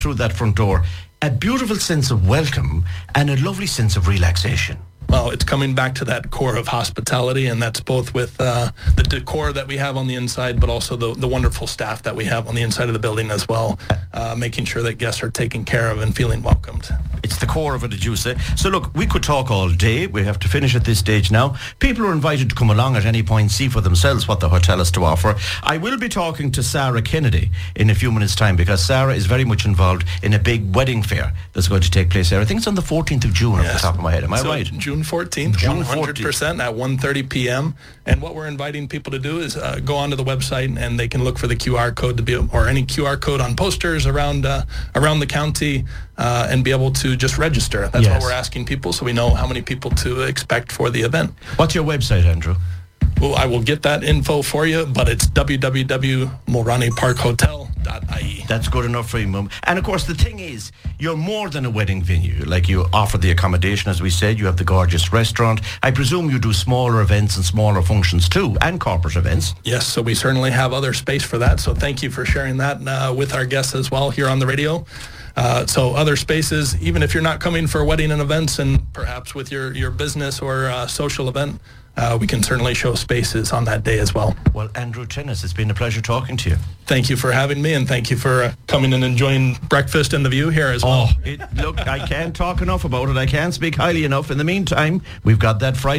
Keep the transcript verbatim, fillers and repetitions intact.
through that front door, a beautiful sense of welcome and a lovely sense of relaxation. Well, it's coming back to that core of hospitality, and that's both with uh, the decor that we have on the inside, but also the, the wonderful staff that we have on the inside of the building as well, uh, making sure that guests are taken care of and feeling welcomed. It's the core of it, as you say. So look, we could talk all day. We have to finish at this stage now. People are invited to come along at any point, see for themselves what the hotel has to offer. I will be talking to Sarah Kennedy in a few minutes' time, because Sarah is very much involved in a big wedding fair that's going to take place there. I think it's on the fourteenth of June, yes, off the top of my head. Am I so right? June fourteenth, June one hundred percent at one thirty p.m. And what we're inviting people to do is uh, go onto the website, and they can look for the Q R code to be, or any Q R code on posters around uh, around the county, uh, and be able to just register. That's Yes. what we're asking people, so we know how many people to expect for the event. What's your website, Andrew? Well, I will get that info for you, but it's w w w dot mulroney park hotel dot i e. That's good enough for you, Mum. And of course, the thing is, you're more than a wedding venue. Like, you offer the accommodation, as we said, you have the gorgeous restaurant. I presume you do smaller events and smaller functions too, and corporate events. Yes, so we certainly have other space for that. So thank you for sharing that uh, with our guests as well here on the radio. Uh, so other spaces, even if you're not coming for wedding and events, and perhaps with your, your business or uh, social event, uh, we can certainly show spaces on that day as well. Well, Andrew Tennis, it's been a pleasure talking to you. Thank you for having me, and thank you for uh, coming and enjoying breakfast and the view here as well. Oh, it, look, I can't talk enough about it. I can't speak highly enough. In the meantime, we've got that Friday